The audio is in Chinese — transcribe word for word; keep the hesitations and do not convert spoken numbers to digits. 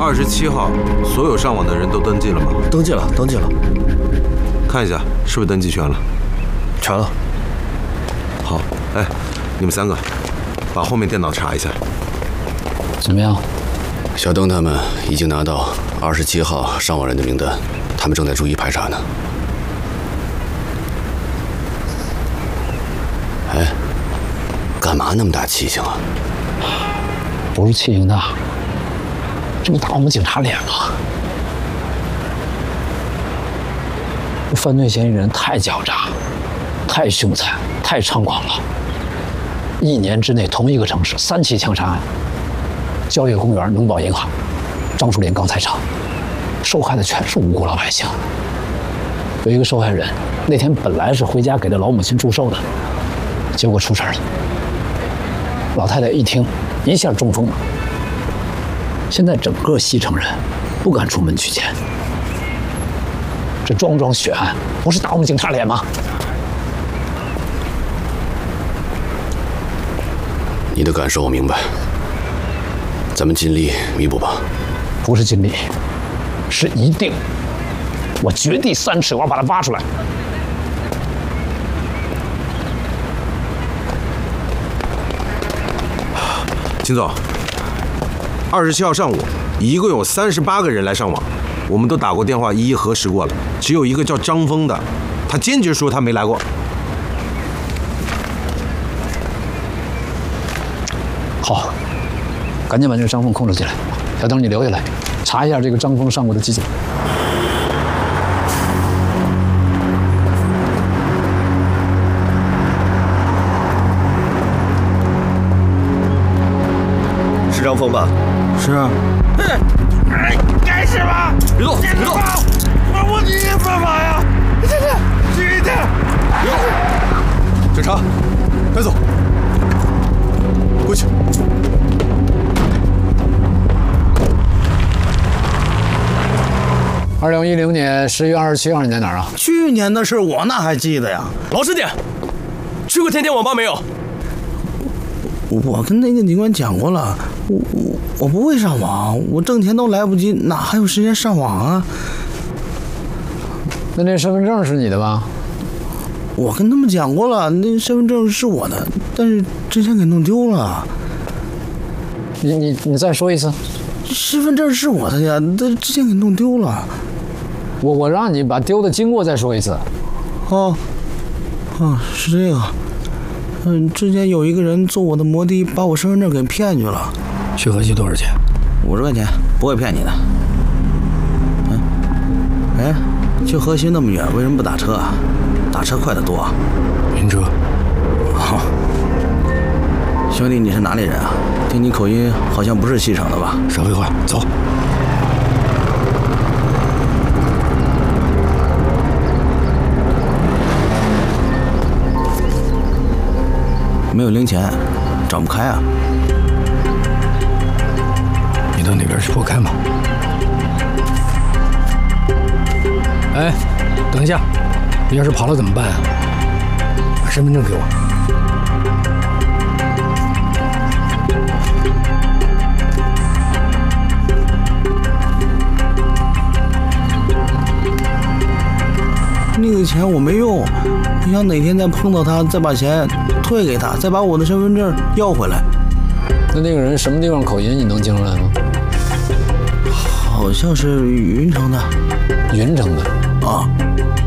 二十七号，所有上网的人都登记了吗？ 登记了，登记了。 看一下，是不是登记全了？ 全了。 好，哎，你们三个，把后面电脑查一下。 怎么样？ 小邓他们已经拿到二十七号上网人的名单，他们正在逐一排查呢。哎，干嘛那么大气性啊？ 不是气性大，这不打我们警察脸吗？犯罪嫌疑人太狡诈，太凶残，太猖狂了。一年之内，同一个城市三起枪杀案：蕉叶公园、农保银行、樟树林钢材厂，受害的全是无辜老百姓。有一个受害人那天本来是回家给他老母亲祝寿的，结果出事了。老太太一听，一下中风了。现在整个西城人不敢出门取钱。这桩桩血案不是打我们警察脸吗？ 你的感受我明白，咱们尽力弥补吧。 不是尽力，是一定。我掘地三尺，我要把它挖出来。 秦总，二十七号上午，一共有三十八个人来上网，我们都打过电话，一一核实过了，只有一个叫张峰的，他坚决说他没来过。 好，赶紧把这个张峰控制起来。小邓，你留下来，查一下这个张峰上过的机检。 是张峰吧？ 是啊。 哎，该是吧？ 别动，别动！ 我我你也犯法呀！这这，轻一点！ 别动！警察，带走。过去。 二零一零年十月二十七号，你在哪儿啊？ 去年的事我哪还记得呀？ 老实点，去过天天网吧没有？ 我跟那个警官讲过了，我我我不会上网，我挣钱都来不及，哪还有时间上网啊？ 那那身份证是你的吧？ 我跟他们讲过了，那身份证是我的，但是之前给弄丢了。 你你你再说一次。 身份证是我的呀，但之前给弄丢了。 我我让你把丢的经过再说一次。 哦，哦，是这个。嗯，之前有一个人坐我的摩的，把我身份证给骗去了。 去河西多少钱？ 五十块钱，不会骗你的。嗯，哎，去河西那么远，为什么不打车啊？打车快得多。 晕车。 哦，兄弟，你是哪里人啊？听你口音好像不是西城的吧？ 少废话，走。 没有零钱，找不开啊。 你到那边去拨开吗？哎，等一下，你要是跑了怎么办啊？把身份证给我。 那个钱我没用，我想哪天再碰到他，再把钱退给他，再把我的身份证要回来。 那那个人什么地方口音？你能听出来吗？ 好像是云城的。 云城的啊。